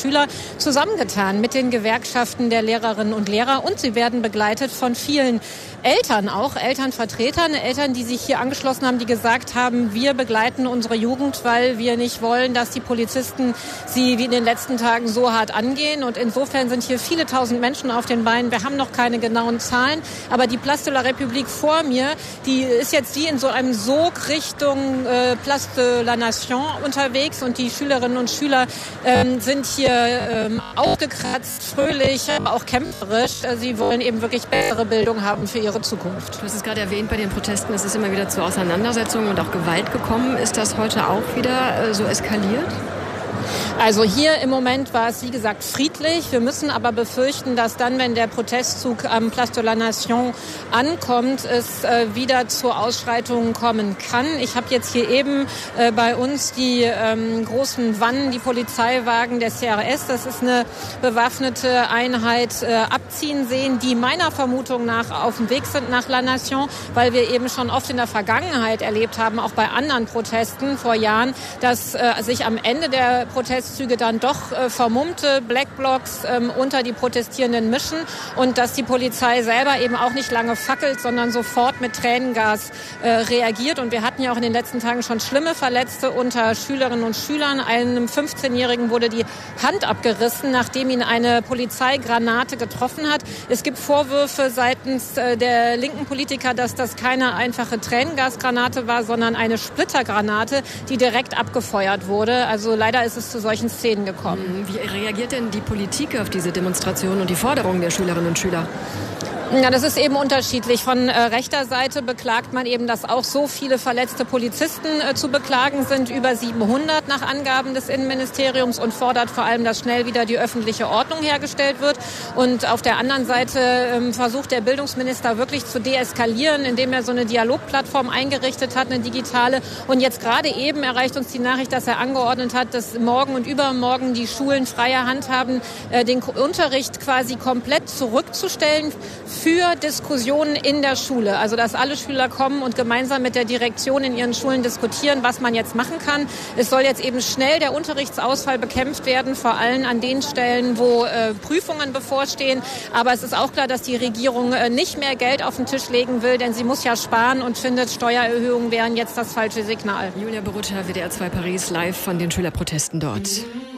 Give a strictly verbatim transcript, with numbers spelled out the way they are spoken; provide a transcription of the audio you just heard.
Schüler zusammengetan mit den Gewerkschaften der Lehrerinnen und Lehrer. Und sie werden begleitet von vielen Eltern auch, Elternvertretern, Eltern, die sich hier angeschlossen haben, die gesagt haben, wir begleiten unsere Jugend, weil wir nicht wollen, dass die Polizisten sie wie in den letzten Tagen so hart angehen. Und insofern sind hier viele tausend Menschen auf den Beinen. Wir haben noch keine genauen Zahlen, aber die Place de la République vor mir, die ist jetzt die in so einem Sog Richtung äh, Place de la Nation unterwegs und die Schülerinnen und Schüler ähm, sind hier ähm, aufgekratzt, fröhlich, aber auch kämpferisch. Sie wollen eben wirklich bessere Bildung haben für ihre Zukunft. Du hast es gerade erwähnt, bei den Protesten ist es immer wieder zu Auseinandersetzungen und auch Gewalt gekommen. Ist das heute auch wieder äh, so eskaliert? Also hier im Moment war es, wie gesagt, friedlich. Wir müssen aber befürchten, dass dann, wenn der Protestzug am Place de la Nation ankommt, es äh, wieder zu Ausschreitungen kommen kann. Ich habe jetzt hier eben äh, bei uns die ähm, großen Wannen, die Polizeiwagen der C R S, das ist eine bewaffnete Einheit, äh, abziehen sehen, die meiner Vermutung nach auf dem Weg sind nach La Nation, weil wir eben schon oft in der Vergangenheit erlebt haben, auch bei anderen Protesten vor Jahren, dass äh, sich am Ende der Protestzüge dann doch äh, vermummte Blackblocs ähm, unter die Protestierenden mischen und dass die Polizei selber eben auch nicht lange fackelt, sondern sofort mit Tränengas äh, reagiert. Und wir hatten ja auch in den letzten Tagen schon schlimme Verletzte unter Schülerinnen und Schülern. Einem fünfzehnjährigen wurde die Hand abgerissen, nachdem ihn eine Polizeigranate getroffen hat. Es gibt Vorwürfe seitens äh, der linken Politiker, dass das keine einfache Tränengasgranate war, sondern eine Splittergranate, die direkt abgefeuert wurde. Also leider ist es zu solchen Szenen gekommen. Wie reagiert denn die Politik auf diese Demonstrationen und die Forderungen der Schülerinnen und Schüler? Ja, das ist eben unterschiedlich. Von äh, rechter Seite beklagt man eben, dass auch so viele verletzte Polizisten äh, zu beklagen sind, über siebenhundert nach Angaben des Innenministeriums, und fordert vor allem, dass schnell wieder die öffentliche Ordnung hergestellt wird. Und auf der anderen Seite ähm, versucht der Bildungsminister wirklich zu deeskalieren, indem er so eine Dialogplattform eingerichtet hat, eine digitale. Und jetzt gerade eben erreicht uns die Nachricht, dass er angeordnet hat, dass morgen und übermorgen die Schulen freie Hand haben, äh, den Unterricht quasi komplett zurückzustellen für Diskussionen in der Schule. Also dass alle Schüler kommen und gemeinsam mit der Direktion in ihren Schulen diskutieren, was man jetzt machen kann. Es soll jetzt eben schnell der Unterrichtsausfall bekämpft werden, vor allem an den Stellen, wo äh, Prüfungen bevorstehen. Aber es ist auch klar, dass die Regierung äh, nicht mehr Geld auf den Tisch legen will, denn sie muss ja sparen und findet, Steuererhöhungen wären jetzt das falsche Signal. Julia Borutta, W D R zwei Paris, live von den Schülerprotesten dort.